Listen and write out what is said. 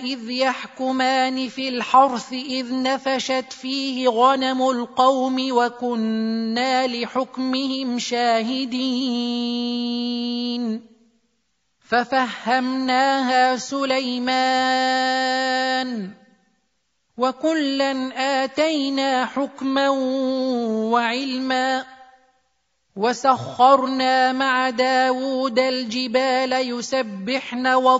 إذ يحكمان في الحرث إذ نفشت فيه غنم القوم وكنا لحكمهم شاهدين ففهمناها سليمان وكلا آتينا حكما وعلما وسخرنا مع داود الجبال يسبحن